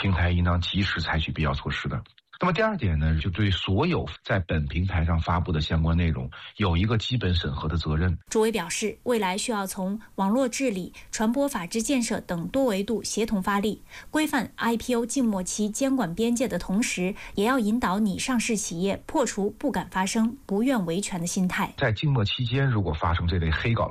平台应当及时采取必要措施的。那么第二点呢，就对所有在本平台上发布的相关内容有一个基本审核的责任。 朱伟表示，未来需要从网络治理、传播法治建设等多维度协同发力，规范 IPO 静默期监管边界的同时，也要引导拟上市企业破除不敢发声、不愿维权的心态。 在静默期间，如果发生这类黑稿